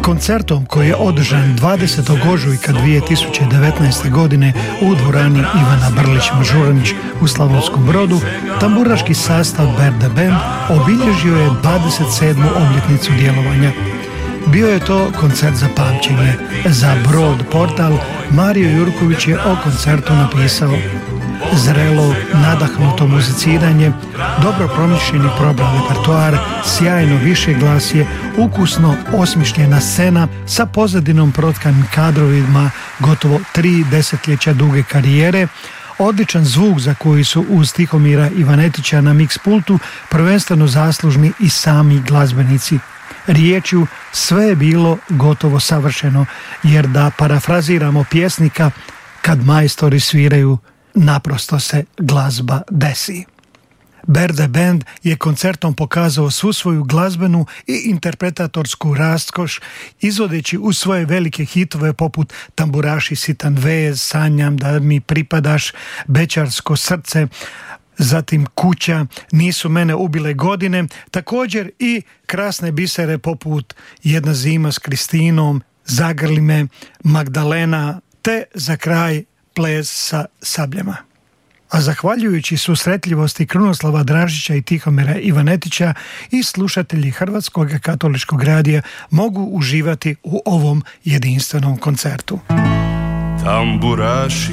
Koncertom koji je održan 20. ožujka 2019. godine u dvorani Ivana Brlić-Mažuranić u Slavonskom Brodu, tamburaški sastav Berde Band obilježio je 27. obljetnicu djelovanja. Bio je to koncert za pamćenje. Za Brod portal Mario Jurković je o koncertu napisao: zrelo, nadahnuto muziciranje, dobro promišljeni probran repertoar, sjajno višeglasje, ukusno osmišljena scena sa pozadinom protkanim kadrovima gotovo 3 desetljeća duge karijere, odličan zvuk za koji su uz Tihomira Ivanetića na mix pultu prvenstveno zaslužni i sami glazbenici. Riječju, sve je bilo gotovo savršeno, jer da parafraziramo pjesnika, kad majstori sviraju, naprosto se glazba desi. Berde Band je koncertom pokazao svu svoju glazbenu i interpretatorsku raskoš, izvodeći uz svoje velike hitove poput Tamburaši sitan vez, Sanjam da mi pripadaš, Bećarsko srce, zatim Kuća, Nisu mene ubile godine, također i krasne bisere poput Jedna zima s Kristinom, Zagrli me, Magdalena, te za kraj Ples sa sabljama. A zahvaljujući susretljivosti Krunoslava Dražića i Tihomira Ivanetića, i slušatelji Hrvatskog katoličkog radija mogu uživati u ovom jedinstvenom koncertu. Tamburaši